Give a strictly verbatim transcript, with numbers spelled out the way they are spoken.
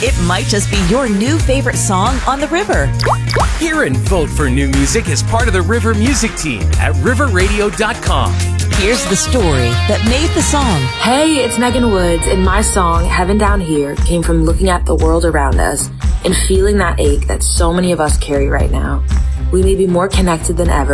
It might just be your new favorite song on the river. Hear and vote for new music as part of the River Music Team at river radio dot com. Here's the story that made the song. Hey, it's Megan Woods, and my song, Heaven Down Here, came from looking at the world around us and feeling that ache that so many of us carry right now. We may be more connected than ever,